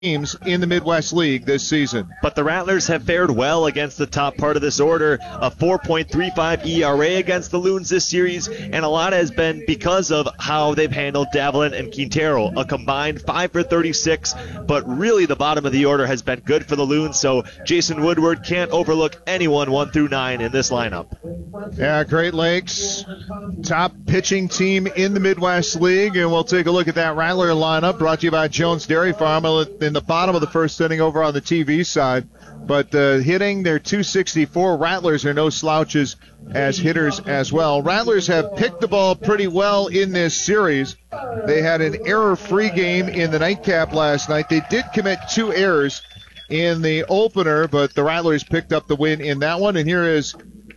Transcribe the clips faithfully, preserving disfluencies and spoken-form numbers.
teams in the Midwest League this season. But the Rattlers have fared well against the top part of this order. A four point three five E R A against the Loons this series, and a lot has been because of how they've handled Davelin and Quintero. A combined five for thirty-six, but really the bottom of the order has been good for the Loons, so Jason Woodward can't overlook anyone one through nine in this lineup. Yeah, Great Lakes, top pitching team in the Midwest League, and we'll take a look at that Rattler lineup brought to you by Jones Dairy Farm in the bottom of the first inning over on the T V side. But uh, hitting, they're two sixty-four. Rattlers are no slouches as hitters as well. Rattlers have picked the ball pretty well in this series. They had an error-free game in the nightcap last night. They did commit two errors in the opener, but the Rattlers picked up the win in that one. And here is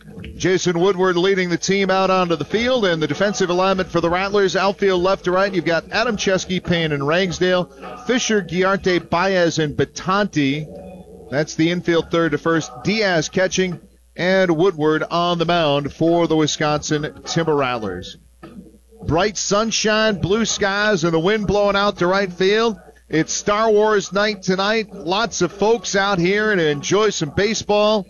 Jason Woodward leading the team out onto the field, and the defensive alignment for the Rattlers, outfield left to right. You've got Adam Chesky, Payne, and Ragsdale, Fisher, Guiarte, Baez, and Batanti. That's the infield third to first. Diaz catching, and Woodward on the mound for the Wisconsin Timber Rattlers. Bright sunshine, blue skies, and the wind blowing out to right field. It's Star Wars night tonight. Lots of folks out here to enjoy some baseball,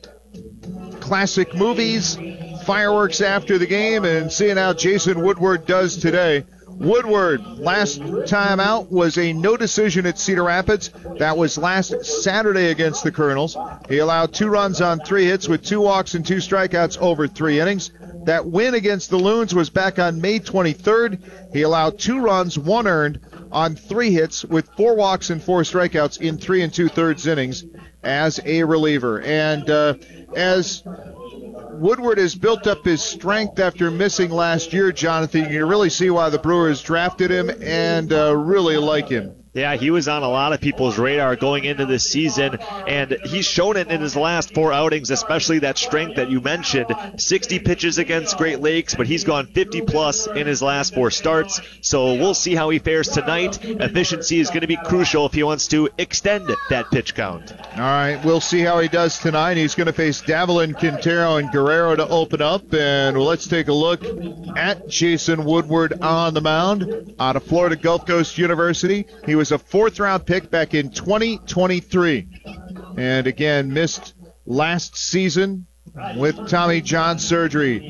classic movies, fireworks after the game, and seeing how Jason Woodward does today. Woodward, last time out, was a no decision at Cedar Rapids. That was last Saturday against the Colonels. He allowed two runs on three hits with two walks and two strikeouts over three innings. That win against the Loons was back on May twenty-third. He allowed two runs, one earned, on three hits with four walks and four strikeouts in three and two-thirds innings as a reliever. And uh, as Woodward has built up his strength after missing last year, Jonathan, you can really see why the Brewers drafted him and uh, really like him. Yeah, he was on a lot of people's radar going into this season, and he's shown it in his last four outings, especially that strength that you mentioned. sixty pitches against Great Lakes, but he's gone fifty plus in his last four starts, so we'll see how he fares tonight. Efficiency is going to be crucial if he wants to extend that pitch count. All right, we'll see how he does tonight. He's going to face Davelin, Quintero, and Guerrero to open up, and let's take a look at Jason Woodward on the mound out of Florida Gulf Coast University. He was a fourth-round pick back in twenty twenty-three. And again, missed last season with Tommy John surgery.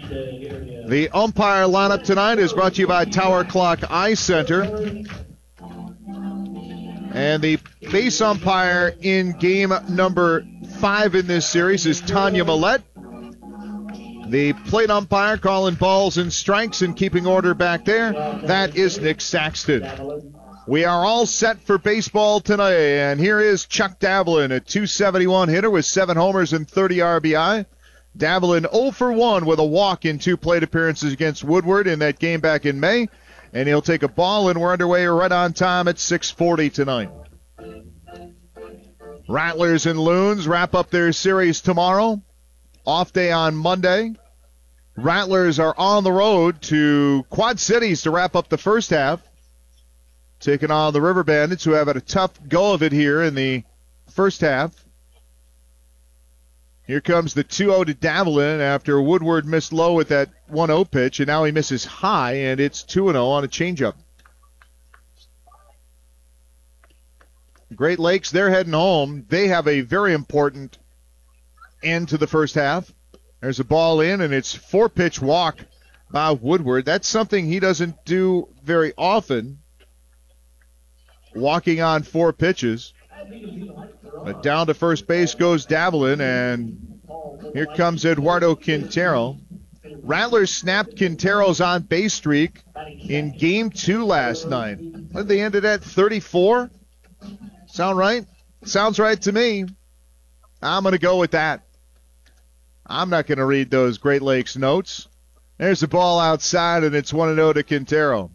The umpire lineup tonight is brought to you by Tower Clock Eye Center. And the base umpire in game number five in this series is Tanya Millette. The plate umpire calling balls and strikes and keeping order back there, that is Nick Saxton. We are all set for baseball tonight, and here is Chuck Davelin, a two seventy-one hitter with seven homers and thirty R B I. Davelin oh for one with a walk in two plate appearances against Woodward in that game back in May, and he'll take a ball, and we're underway right on time at six forty tonight. Rattlers and Loons wrap up their series tomorrow. Off day on Monday. Rattlers are on the road to Quad Cities to wrap up the first half, taking on the River Bandits, who have had a tough go of it here in the first half. Here comes the two oh to Davelin after Woodward missed low with that one oh pitch, and now he misses high, and it's two oh on a changeup. Great Lakes, they're heading home. They have a very important end to the first half. There's a ball in, and it's four-pitch walk by Woodward. That's something he doesn't do very often, walking on four pitches. But down to first base goes Davelin, and here comes Eduardo Quintero. Rattlers snapped Quintero's on-base streak in game two last night. What did they end it at, thirty-four? Sound right? Sounds right to me. I'm going to go with that. I'm not going to read those Great Lakes notes. There's the ball outside, and it's one oh to Quintero.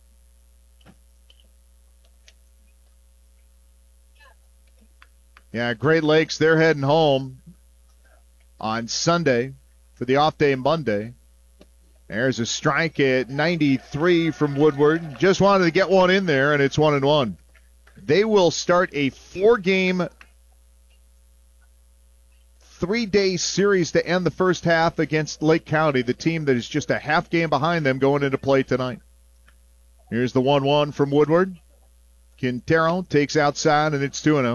Yeah, Great Lakes, they're heading home on Sunday for the off day Monday. There's a strike at ninety-three from Woodward. Just wanted to get one in there, and it's one and one. They will start a four-game, three-day series to end the first half against Lake County, the team that is just a half game behind them going into play tonight. Here's the one one from Woodward. Quintero takes outside, and it's two and oh.